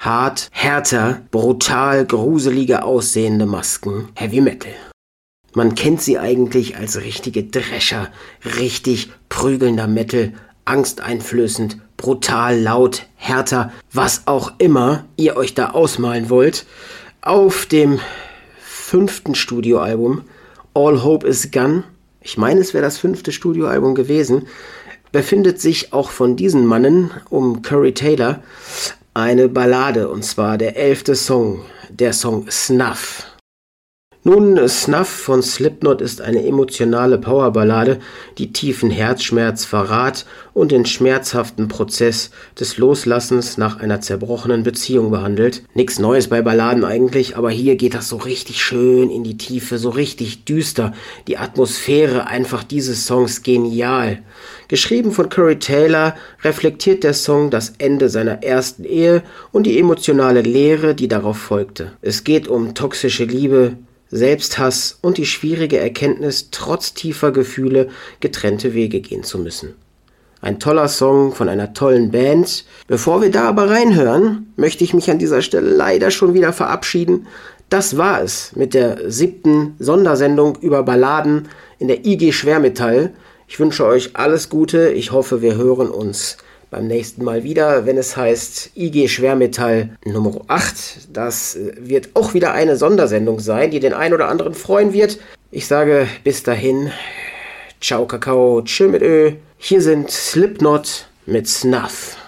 Hart, härter, brutal, gruseliger aussehende Masken, Heavy Metal. Man kennt sie eigentlich als richtige Drescher, richtig prügelnder Metal, angsteinflößend, brutal, laut, härter, was auch immer ihr euch da ausmalen wollt. Auf dem 5. Studioalbum All Hope Is Gone, ich meine, es wäre das 5. Studioalbum gewesen, befindet sich auch von diesen Mannen um Corey Taylor eine Ballade, und zwar der 11. Song, der Song Snuff. Nun, Snuff von Slipknot ist eine emotionale Powerballade, die tiefen Herzschmerz, Verrat und den schmerzhaften Prozess des Loslassens nach einer zerbrochenen Beziehung behandelt. Nichts Neues bei Balladen eigentlich, aber hier geht das so richtig schön in die Tiefe, so richtig düster. Die Atmosphäre einfach dieses Songs genial. Geschrieben von Corey Taylor reflektiert der Song das Ende seiner ersten Ehe und die emotionale Leere, die darauf folgte. Es geht um toxische Liebe, Selbsthass und die schwierige Erkenntnis, trotz tiefer Gefühle getrennte Wege gehen zu müssen. Ein toller Song von einer tollen Band. Bevor wir da aber reinhören, möchte ich mich an dieser Stelle leider schon wieder verabschieden. Das war es mit der 7. Sondersendung über Balladen in der IG Schwermetall. Ich wünsche euch alles Gute. Ich hoffe, wir hören uns beim nächsten Mal wieder, wenn es heißt IG Schwermetall Nummer 8. Das wird auch wieder eine Sondersendung sein, die den einen oder anderen freuen wird. Ich sage bis dahin, ciao Kakao, tschö mit Ö. Hier sind Slipknot mit Snuff.